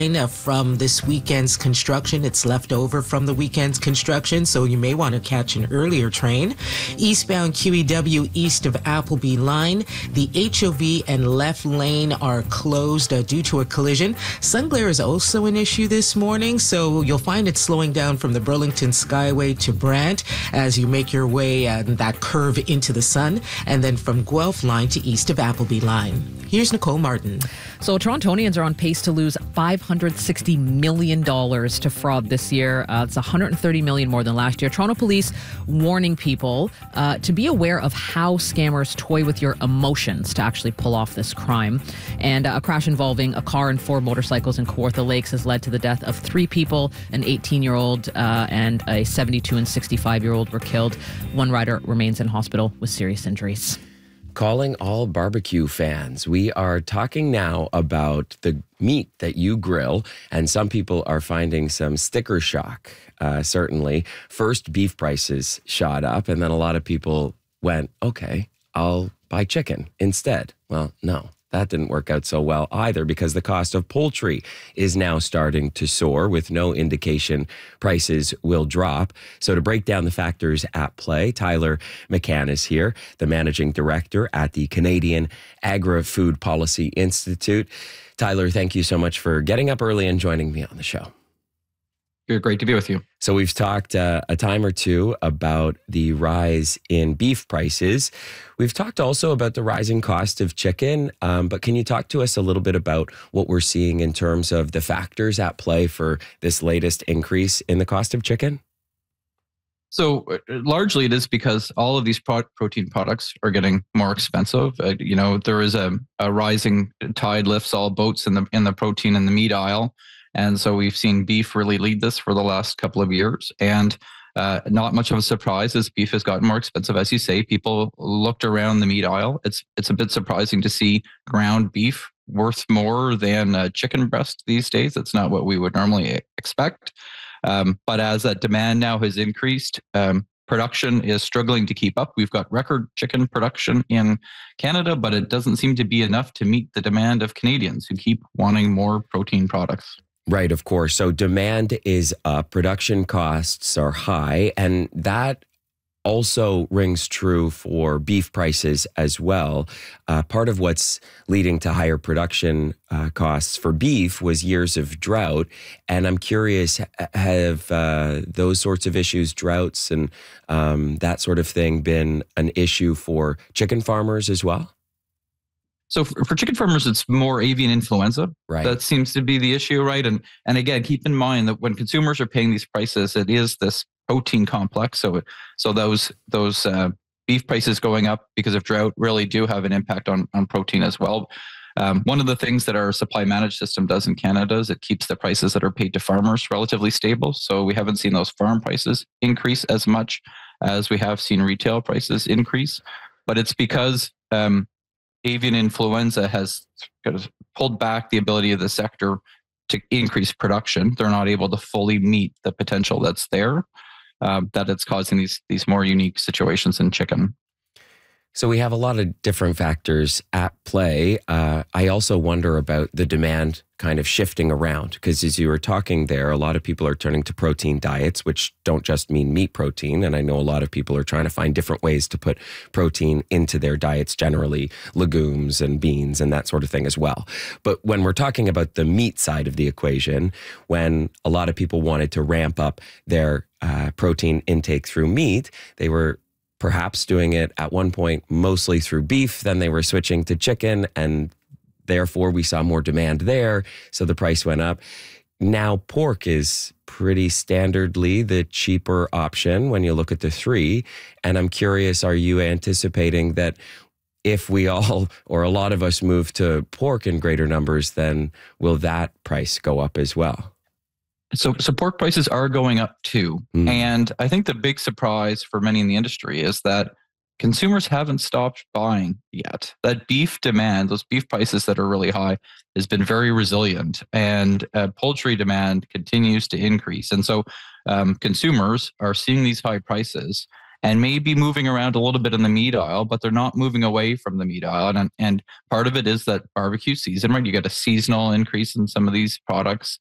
from this weekend's construction. It's left over from the weekend's construction, so you may want to catch an earlier train. Eastbound QEW east of Appleby Line, the HOV and left lane are closed due to a collision. Sun glare is also an issue this morning, so you'll find it slowing down from the Burlington Skyway to Brant as you make your way that curve into the sun, and then from Guelph Line to east of Appleby Line. Here's Nicole Martin. So Torontonians are on pace to lose $560 million to fraud this year. It's $130 million more than last year. Toronto police warning people to be aware of how scammers toy with your emotions to actually pull off this crime. And a crash involving a car and 4 motorcycles in Kawartha Lakes has led to the death of 3 people. An 18-year-old and a 72 and 65-year-old were killed. One rider remains in hospital with serious injuries. Calling all barbecue fans. We are talking now about the meat that you grill, and some people are finding some sticker shock, certainly. First, beef prices shot up, and then a lot of people went, okay, I'll buy chicken instead. Well, no. That didn't work out so well either, because the cost of poultry is now starting to soar with no indication prices will drop. So to break down the factors at play, Tyler McCann is here, the managing director at the Canadian Agri-Food Policy Institute. Tyler, thank you so much for getting up early and joining me on the show. Great to be with you. So we've talked a time or two about the rise in beef prices. We've talked also about the rising cost of chicken, but can you talk to us a little bit about what we're seeing in terms of the factors at play for this latest increase in the cost of chicken? So largely it is because all of these protein products are getting more expensive. There is a rising tide lifts all boats in the protein and the meat aisle. And so we've seen beef really lead this for the last couple of years. And not much of a surprise as beef has gotten more expensive. As you say, people looked around the meat aisle. It's a bit surprising to see ground beef worth more than chicken breast these days. That's not what we would normally expect. But as that demand now has increased, production is struggling to keep up. We've got record chicken production in Canada, but it doesn't seem to be enough to meet the demand of Canadians who keep wanting more protein products. Right, of course. So demand is up, production costs are high, and that also rings true for beef prices as well. Part of what's leading to higher production costs for beef was years of drought. And I'm curious, have those sorts of issues, droughts and that sort of thing, been an issue for chicken farmers as well? So for chicken farmers, it's more avian influenza. Right. That seems to be the issue, right? And again, keep in mind that when consumers are paying these prices, it is this protein complex. So those beef prices going up because of drought really do have an impact on protein as well. One of the things that our supply managed system does in Canada is it keeps the prices that are paid to farmers relatively stable. So we haven't seen those farm prices increase as much as we have seen retail prices increase. But it's because avian influenza has pulled back the ability of the sector to increase production. They're not able to fully meet the potential that's there, that it's causing these more unique situations in chicken. So we have a lot of different factors at play. I also wonder about the demand kind of shifting around, because as you were talking there, a lot of people are turning to protein diets, which don't just mean meat protein. And I know a lot of people are trying to find different ways to put protein into their diets, generally legumes and beans and that sort of thing as well. But when we're talking about the meat side of the equation, when a lot of people wanted to ramp up their protein intake through meat, they were perhaps doing it at one point mostly through beef, then they were switching to chicken, and therefore we saw more demand there, so the price went up. Now pork is pretty standardly the cheaper option when you look at the three, and I'm curious, are you anticipating that if we all, or a lot of us, move to pork in greater numbers, then will that price go up as well? So pork prices are going up too. And I think the big surprise for many in the industry is that consumers haven't stopped buying yet. That beef demand, those beef prices that are really high, has been very resilient, and poultry demand continues to increase. And so consumers are seeing these high prices and maybe moving around a little bit in the meat aisle, but they're not moving away from the meat aisle. And part of it is that barbecue season, right? You get a seasonal increase in some of these products.